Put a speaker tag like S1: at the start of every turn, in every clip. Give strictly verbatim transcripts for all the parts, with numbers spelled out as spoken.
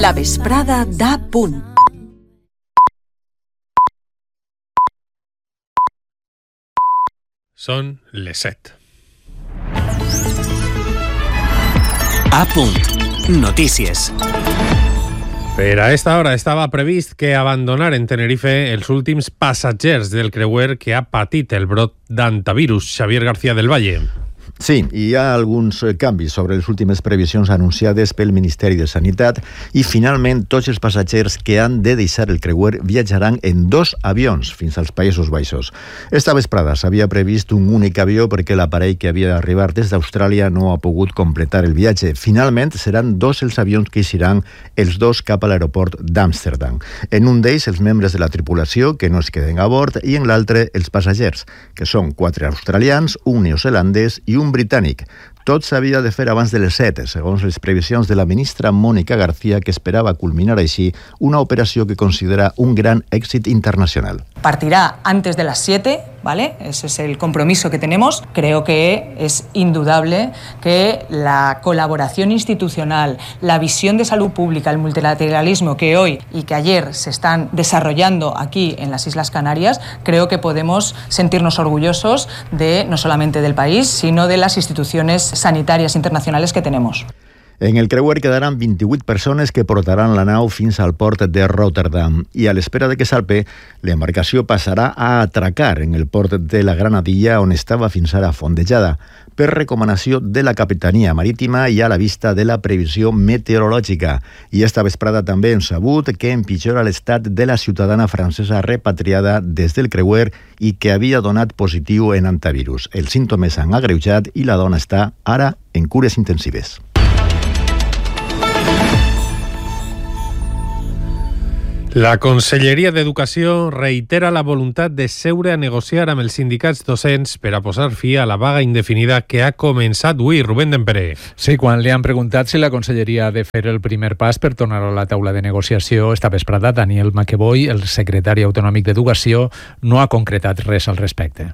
S1: La vesprada da punt.
S2: Són les set.
S3: A punt. Notícies.
S2: Per a esta hora estava previst que abandonaren Tenerife els últims passatgers del creuer que ha patit el brot d'antivirus. Xavier García del Valle.
S4: Sí, hi ha alguns canvis sobre les últimes previsions anunciades pel Ministeri de Sanitat i finalment tots els passatgers que han de deixar el creuer viatjaran en dos avions fins als Països Baixos. Esta vesprada s'havia previst un únic avió perquè l'aparell que havia d'arribar des d'Austràlia no ha pogut completar el viatge. Finalment seran dos els avions que eixiran, els dos cap a l'aeroport d'Amsterdam. En un d'ells els membres de la tripulació que no es queden a bord i en l'altre els passatgers, que són quatre australians, un neozelandès i un britànic. Tot s'havia de fer abans de les set, segons les previsions de la ministra Mónica García, que esperava culminar així una operació que considera un gran èxit internacional.
S5: Partirá antes de las siete, ¿vale? Ese es el compromiso que tenemos. Creo que es indudable que la colaboración institucional, la visión de salud pública, el multilateralismo que hoy y que ayer se están desarrollando aquí en las Islas Canarias, creo que podemos sentirnos orgullosos de no solamente del país, sino de las instituciones sanitàries internacionals que tenemos.
S4: En el creuer quedaran vint-i-vuit persones que portaran la nau fins al port de Rotterdam i a l'espera de que salpe, l'embarcació passarà a atracar en el port de la Granadilla on estava fins ara fondejada, per recomanació de la Capitania Marítima i a la vista de la previsió meteorològica. I esta vesprada també hem sabut que empitjora l'estat de la ciutadana francesa repatriada des del creuer i que havia donat positiu en antivirus. Els símptomes han agreujat i la dona està ara en cures intensives.
S2: La Conselleria d'Educació reitera la voluntat de seure a negociar amb els sindicats docents per a posar fi a la vaga indefinida que ha començat avui. Rubén Dempere.
S6: Sí, quan li han preguntat si la Conselleria ha de fer el primer pas per tornar a la taula de negociació esta vesprada, Daniel Maqueboy, el secretari autonòmic d'Educació, no ha concretat res al respecte.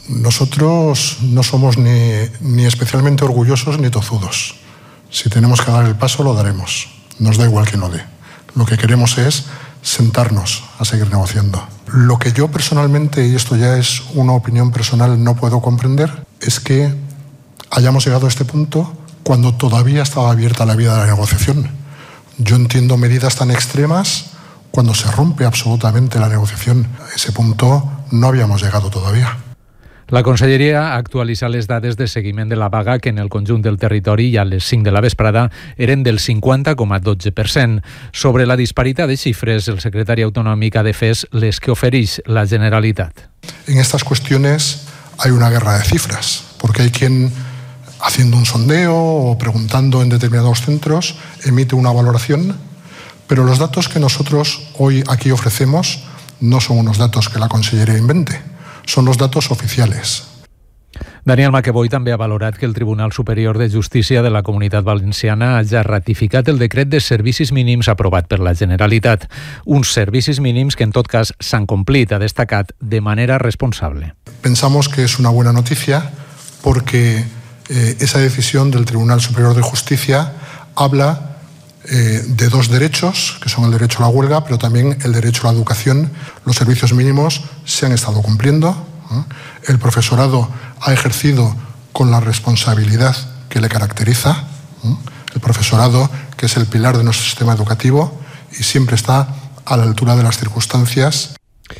S7: Nosotros no somos ni, ni especialmente orgullosos ni tozudos. Si tenemos que dar el paso, lo daremos. Nos da igual que no dé. Lo que queremos es sentarnos a seguir negociando. Lo que yo personalmente, y esto ya es una opinión personal, no puedo comprender, es que hayamos llegado a este punto cuando todavía estaba abierta la vía de la negociación. Yo entiendo medidas tan extremas cuando se rompe absolutamente la negociación. A ese punto no habíamos llegado todavía.
S6: La Conselleria ha actualitzat les dades de seguiment de la vaga que en el conjunt del territori i a les cinc de la vesprada eren del cinquanta coma dotze per cent. Sobre la disparitat de xifres, el secretari autonòmic ha defès les que ofereix la Generalitat.
S7: En estas cuestiones hay una guerra de cifras, porque hay quien, haciendo un sondeo o preguntando en determinados centros, emite una valoración, pero los datos que nosotros hoy aquí ofrecemos no son unos datos que la Conselleria invente. Són els datos oficials.
S6: Daniel Maqueboy també ha valorat que el Tribunal Superior de Justícia de la Comunitat Valenciana hagi ratificat el decret de servicis mínims aprovat per la Generalitat. Uns servicis mínims que en tot cas s'han complit, ha destacat, de manera responsable.
S7: Pensamos que es una buena noticia porque eh, esa decisión del Tribunal Superior de Justicia habla Eh, de dos derechos, que son el derecho a la huelga, pero también el derecho a la educación. Los servicios mínimos se han estado cumpliendo. ¿eh? El profesorado ha ejercido con la responsabilidad que le caracteriza. ¿eh? El profesorado, que es el pilar de nuestro sistema educativo y siempre está a la altura de las circunstancias.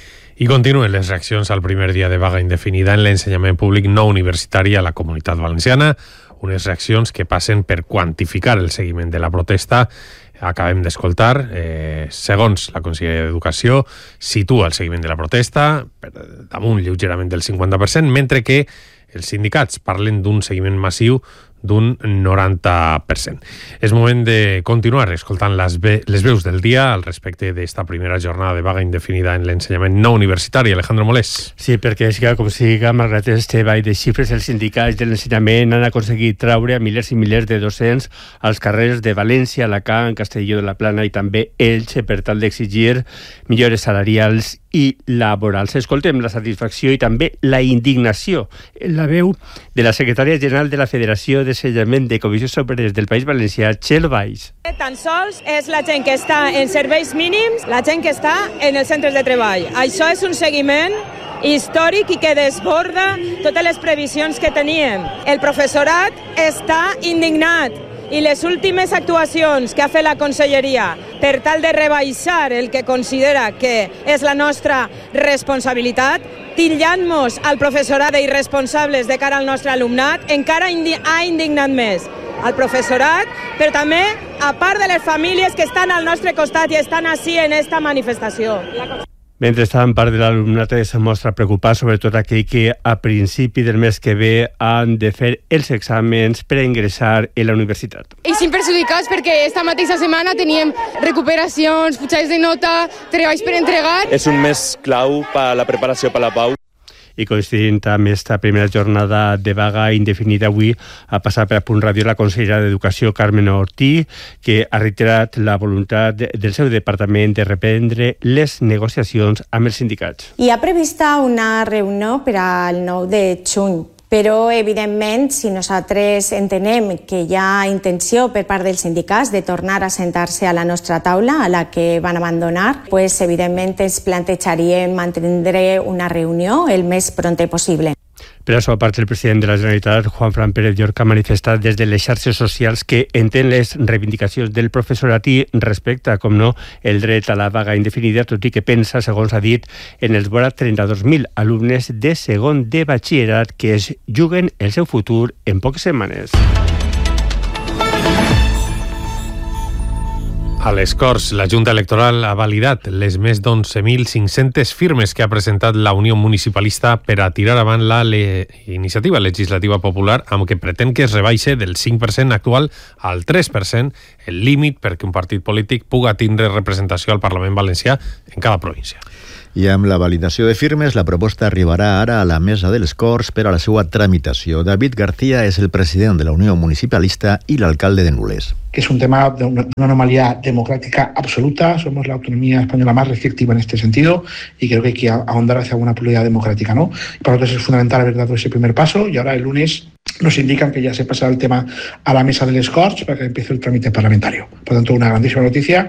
S2: I continuen les reaccions al primer dia de vaga indefinida en l'ensenyament públic no universitari a la Comunitat Valenciana. Unes reaccions que passen per quantificar el seguiment de la protesta. Acabem d'escoltar, eh, segons la Conselleria d'Educació, situa el seguiment de la protesta per damunt lleugerament del cinquanta per cent, mentre que els sindicats parlen d'un seguiment massiu d'un noranta per cent. És moment de continuar escoltant les, ve les veus del dia al respecte d'esta primera jornada de vaga indefinida en l'ensenyament no universitari. Alejandro Molés.
S8: Sí, perquè siga com siga, malgrat este ball de xifres, els sindicats de l'ensenyament han aconseguit traure a milers i milers de docents als carrers de València, Alacant, Castelló de la Plana i també Elx per tal d'exigir millores salarials i laborals. Escoltem la satisfacció i també la indignació en la veu de la secretària general de la Federació d'Ensenyament de Comissions Obreres del País Valencià, Txell Valls.
S9: Tan sols és la gent que està en serveis mínims, la gent que està en els centres de treball. Això és un seguiment històric i que desborda totes les previsions que teníem. El professorat està indignat i les últimes actuacions que ha fet la Conselleria per tal de rebaixar el que considera que és la nostra responsabilitat, titllant-nos al professorat d'irresponsables de cara al nostre alumnat, encara indi- ha indignat més al professorat, però també a part de les famílies que estan al nostre costat i estan així en esta manifestació.
S8: Mentrestant, part de l'alumnat es mostra preocupat, sobretot aquell que a principi del mes que ve han de fer els exàmens per a ingressar a la universitat.
S10: I sí perjudicats perquè esta mateixa setmana teníem recuperacions, pujades de nota, treballs per entregar.
S11: És un mes clau per a la preparació per a la pau.
S8: I coincidint amb esta primera jornada de vaga indefinida, avui ha passat per a Punt Ràdio la consellera d'Educació, Carmen Ortí, que ha reiterat la voluntat del seu departament de reprendre les negociacions amb els sindicats.
S12: Hi ha prevista una reunió per al nou de juny, però, evidentment, si nosaltres entenem que hi ha intenció per part dels sindicats de tornar a sentar-se a la nostra taula, a la que van abandonar, pues, evidentment ens plantejaríem mantindre una reunió el més prompte possible.
S8: Per a la seva part, el president de la Generalitat, Juanfran Pérez Llorca, ha manifestat des de les xarxes socials que entén les reivindicacions del professorat i respecta, com no, el dret a la vaga indefinida, tot i que pensa, segons ha dit, en els vora trenta-dos mil alumnes de segon de batxillerat que es juguen el seu futur en poques setmanes.
S2: A les Corts, la Junta Electoral ha validat les més d'onze mil cinc-centes firmes que ha presentat la Unió Municipalista per a tirar avant la le... iniciativa legislativa popular amb què pretén que es rebaixe del cinc per cent actual al tres per cent el límit perquè un partit polític puga tindre representació al Parlament Valencià en cada província.
S4: I amb la validació de firmes, la proposta arribarà ara a la mesa de les Corts per a la seva tramitació. David García és el president de la Unió Municipalista i l'alcalde de Nules.
S13: Que es un tema de una, una anomalía democrática absoluta. Somos la autonomía española más restrictiva en este sentido y creo que hay que ahondar hacia una pluralidad democrática, ¿no? Para nosotros es fundamental haber dado ese primer paso y ahora el lunes nos indican que ya se pasará el tema a la mesa de les Corts para que empiece el trámite parlamentario. Por tanto, una grandísima noticia.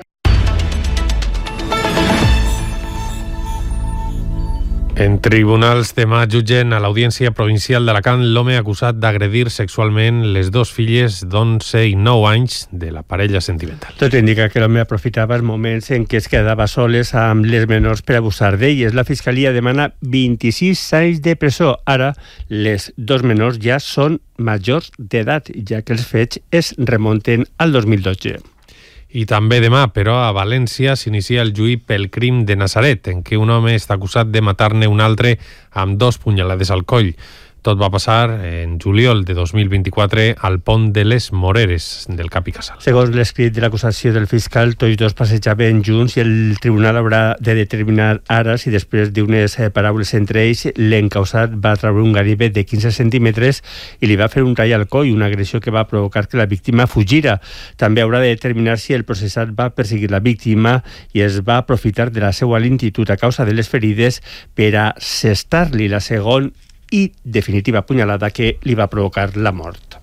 S2: En tribunals demà jutgen a l'Audiència Provincial d'Alacant l'home acusat d'agredir sexualment les dos filles d'onze i nou anys de la parella sentimental.
S8: Tot indica que l'home aprofitava els moments en què es quedava soles amb les menors per abusar d'elles. La Fiscalia demana vint-i-sis anys de presó. Ara, les dos menors ja són majors d'edat, ja que els fets es remunten al dos mil dotze.
S2: I també demà, però, a València s'inicia el juí pel crim de Nazaret, en què un home està acusat de matar-ne un altre amb dos punyalades al coll. Tot va passar en juliol de dos mil vint-i-quatre al pont de les Moreres del Cap i Casal.
S8: Segons l'escrit de l'acusació del fiscal, tots dos passejaven junts i el tribunal haurà de determinar ara si després d'unes paraules entre ells l'encausat va treure un ganivet de quinze centímetres i li va fer un tall al coll, una agressió que va provocar que la víctima fugira. També haurà de determinar si el processat va perseguir la víctima i es va aprofitar de la seva lentitud a causa de les ferides per a cestar-li la segona i definitiva punyalada que li va provocar la mort.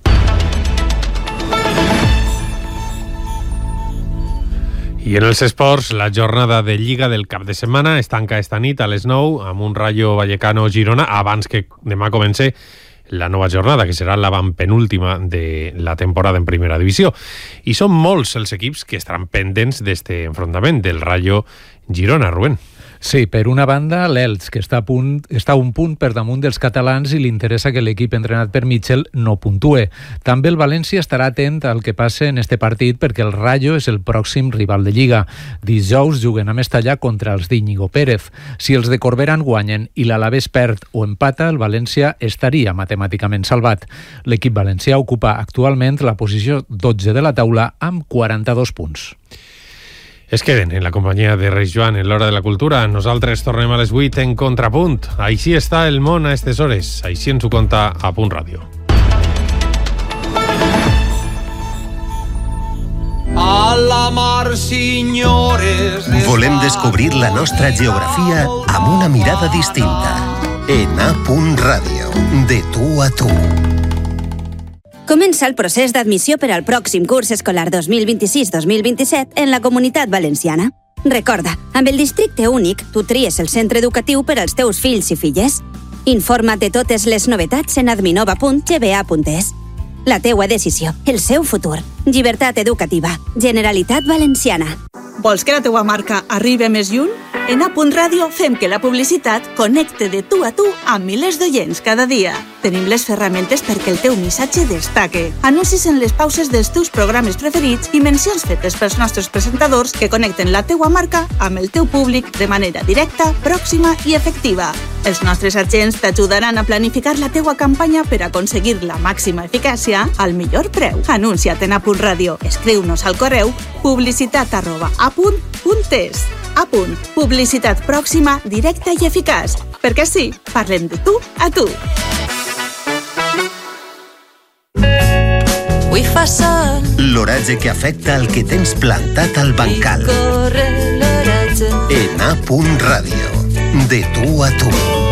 S2: I en els esports, la jornada de Lliga del cap de setmana es tanca esta nit a les nou amb un Rayo Vallecano-Girona abans que demà comence la nova jornada, que serà l'avantpenúltima de la temporada en primera divisió. I són molts els equips que estaran pendents d'este enfrontament del Rayo Girona, Rubén.
S6: Sí, per una banda, l'Elx, que està a, punt, està a un punt per damunt dels catalans i li interessa que l'equip entrenat per Mitchell no puntue. També el València estarà atent al que passa en este partit perquè el Rayo és el pròxim rival de Lliga. Dijous juguen a Mestallà contra els d'Íñigo Pérez. Si els de Corberan guanyen i l'Alavés perd o empata, el València estaria matemàticament salvat. L'equip valencià ocupa actualment la posició dotze de la taula amb quaranta-dos punts.
S2: Es queden en la companyia de Reis Joan en l'Hora de la Cultura. Nosaltres tornem a les vuit en Contrapunt. Així està el món a aquestes hores. Així ens ho conta a Punt Ràdio.
S14: Ah! a la mar, senyores.
S15: Volem descobrir la nostra geografia amb una mirada distinta. En A Ràdio, de tu a tu.
S16: Comença el procés d'admissió per al pròxim curs escolar dos mil vint-i-sis dos mil vint-i-set en la Comunitat Valenciana. Recorda, amb el districte únic, tu tries el centre educatiu per als teus fills i filles. Informa't de totes les novetats en adminova punt g b a punt e s. La teua decisió, el seu futur. Llibertat educativa. Generalitat Valenciana.
S17: Vols que la teua marca arribi més lluny? En A Ràdio fem que la publicitat connecte de tu a tu amb milers d'oients cada dia. Tenim les ferramentes perquè el teu missatge destaque. Anuncis en les pauses dels teus programes preferits i mencions fetes pels nostres presentadors que connecten la teua marca amb el teu públic de manera directa, pròxima i efectiva. Els nostres agents t'ajudaran a planificar la teua campanya per aconseguir la màxima eficàcia al millor preu. Anuncia't en A Ràdio. Escriu-nos al correu publicitat arroba a punt punt e s. A punt. Publicitat pròxima, directa i eficaç. Perquè sí, parlem de tu a tu.
S15: Avui fa sol. L'oratge que afecta el que tens plantat al bancal. En A Ràdio, de tu a tu.